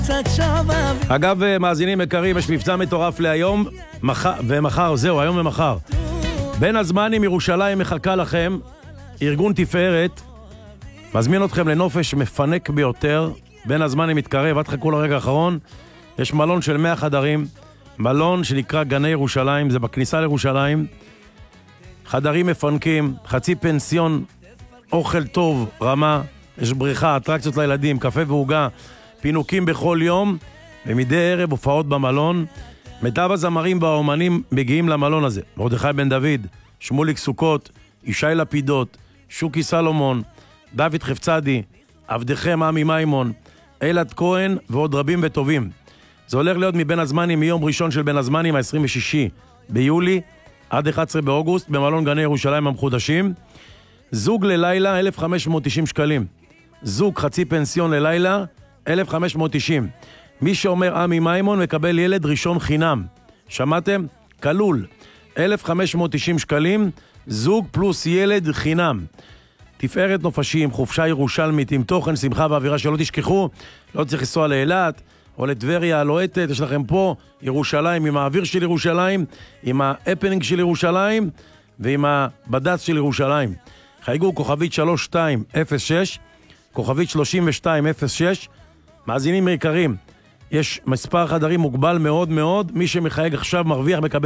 אגב, מאזינים יקרים, יש מבצע מטורף להיום ומחר, זהו, היום ומחר. בין הזמנים ירושלים מחכה לכם, ארגון תפארת, מזמין אתכם לנופש מפנק ביותר, בין הזמנים מתקרב, עד חכו לרגע האחרון, יש מלון של 100 חדרים, מלון שנקרא גני ירושלים, זה בכניסה לירושלים, חדרים מפנקים, חצי פנסיון, אוכל טוב, רמה, יש בריכה, אטרקציות לילדים, קפה והוגה, פינוקים בכל יום, ומדי ערב הופעות במלון. מיטב הזמרים והאומנים מגיעים למלון הזה. מרדכי בן דוד, שמוליק סוכות, ישי לפידות, שוקי סלומון, דוד חפצדי, עבדכם עמי מימון, אלעד כהן ועוד רבים וטובים. זה הולך להיות מבין הזמנים, מיום ראשון של בין הזמנים, ה-26 ביולי עד 11 באוגוסט, במלון גני ירושלים המחודשים. זוג ללילה 1,590 שקלים. זוג חצי פנסיון ללילה 1,590. מי שאומר עמי מימון מקבל ילד ראשון חינם. שמעתם? כלול. 1,590 שקלים, זוג פלוס ילד חינם. תפארת נופשים, חופשה ירושלמית עם תוכן, שמחה ואווירה, שלא תשכחו, לא צריך לנסוע לאילת או לטבריה הלוהטת, יש לכם פה ירושלים עם האוויר של ירושלים, עם האפנינג של ירושלים ועם הבד"ץ של ירושלים. חייגו כוכבית 3206, כוכבית 3206, מאזינים יקרים, יש מספר חדרים מוגבל מאוד מאוד, מי שמחייג עכשיו מרוויח מקבל